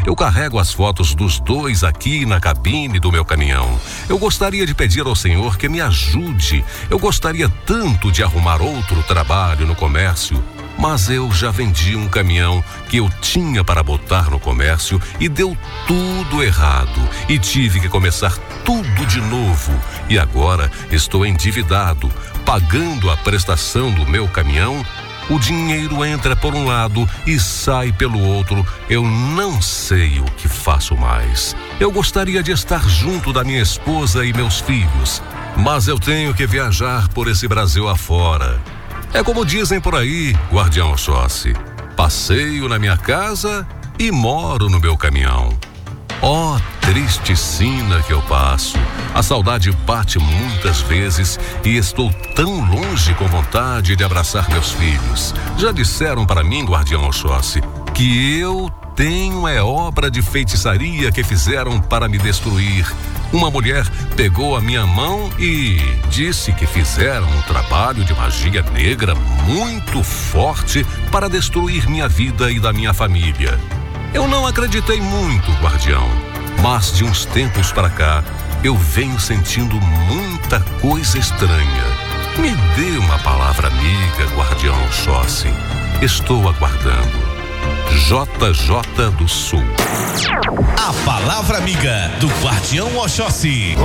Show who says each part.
Speaker 1: Eu carrego as fotos dos dois aqui na cabine do meu caminhão. Eu gostaria de pedir ao Senhor que me ajude. Eu gostaria tanto de arrumar outro trabalho no comércio, mas eu já vendi um caminhão que eu tinha para botar no comércio e deu tudo errado. E tive que começar tudo de novo. E agora estou endividado, pagando a prestação do meu caminhão. O dinheiro entra por um lado e sai pelo outro. Eu não sei o que faço mais. Eu gostaria de estar junto da minha esposa e meus filhos, mas eu tenho que viajar por esse Brasil afora. É como dizem por aí, Guardião Oxóssi: passeio na minha casa e moro no meu caminhão. Ó, triste sina que eu passo. A saudade bate muitas vezes e estou tão longe, com vontade de abraçar meus filhos. Já disseram para mim, Guardião Oxóssi, que eu tenho obra de feitiçaria que fizeram para me destruir. Uma mulher pegou a minha mão e disse que fizeram um trabalho de magia negra muito forte para destruir minha vida e da minha família. Eu não acreditei muito, Guardião, mas de uns tempos para cá eu venho sentindo muita coisa estranha. Me dê uma palavra amiga, Guardião Oxóssi. Estou aguardando. JJ do Sul.
Speaker 2: A palavra amiga do Guardião Oxóssi.